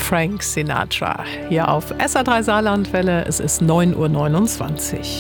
Frank Sinatra. Hier auf SR3 Saarlandwelle, es ist 9:29 Uhr.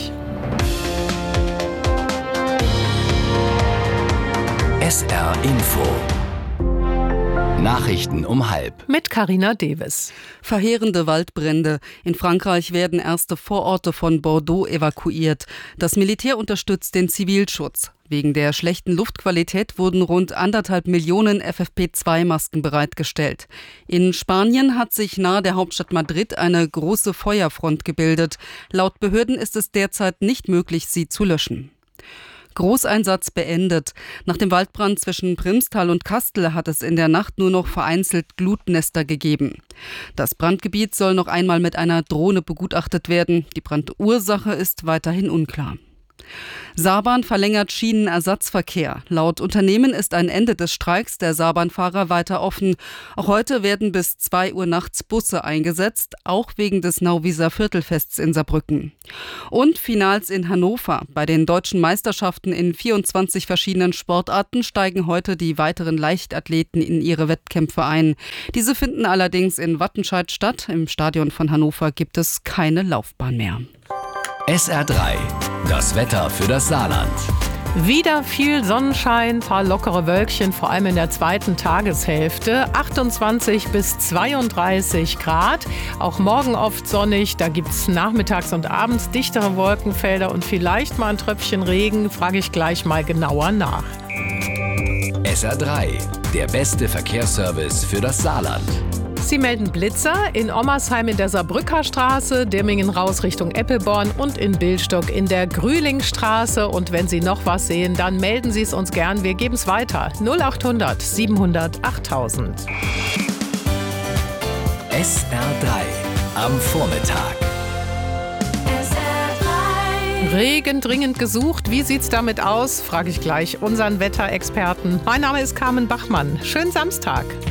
SR Info. Nachrichten um 12:30. Mit Carina Deves. Verheerende Waldbrände. In Frankreich werden erste Vororte von Bordeaux evakuiert. Das Militär unterstützt den Zivilschutz. Wegen der schlechten Luftqualität wurden rund 1,5 Millionen FFP2-Masken bereitgestellt. In Spanien hat sich nahe der Hauptstadt Madrid eine große Feuerfront gebildet. Laut Behörden ist es derzeit nicht möglich, sie zu löschen. Großeinsatz beendet. Nach dem Waldbrand zwischen Primstal und Kastel hat es in der Nacht nur noch vereinzelt Glutnester gegeben. Das Brandgebiet soll noch einmal mit einer Drohne begutachtet werden. Die Brandursache ist weiterhin unklar. Saarbahn verlängert Schienenersatzverkehr. Laut Unternehmen ist ein Ende des Streiks der Saarbahnfahrer weiter offen. Auch heute werden bis 2 Uhr nachts Busse eingesetzt, auch wegen des Nauwieser Viertelfests in Saarbrücken. Und Finals in Hannover. Bei den deutschen Meisterschaften in 24 verschiedenen Sportarten steigen heute die weiteren Leichtathleten in ihre Wettkämpfe ein. Diese finden allerdings in Wattenscheid statt. Im Stadion von Hannover gibt es keine Laufbahn mehr. SR3, das Wetter für das Saarland. Wieder viel Sonnenschein, paar lockere Wölkchen, vor allem in der zweiten Tageshälfte. 28 bis 32 Grad. Auch morgen oft sonnig. Da gibt es nachmittags und abends dichtere Wolkenfelder und vielleicht mal ein Tröpfchen Regen. Frage ich gleich mal genauer nach. SR3, der beste Verkehrsservice für das Saarland. Sie melden Blitzer in Ommersheim in der Saarbrücker Straße, Dirmingen raus Richtung Eppelborn und in Billstock in der Grühlingstraße. Und wenn Sie noch was sehen, dann melden Sie es uns gern. Wir geben es weiter. 0800 700 8000. SR3 am Vormittag. Regen dringend gesucht. Wie sieht's damit aus? Frage ich gleich unseren Wetterexperten. Mein Name ist Carmen Bachmann. Schönen Samstag.